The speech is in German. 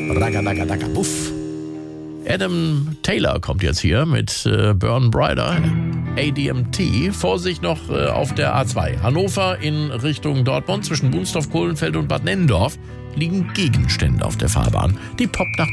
Ragadagadaka, buff. Adam Taylor kommt jetzt hier mit Burn Brighter, ADMT. Vorsicht noch auf der A2. Hannover in Richtung Dortmund zwischen Bunsdorf, Kohlenfeld und Bad Nennendorf liegen Gegenstände auf der Fahrbahn. Die Popnacht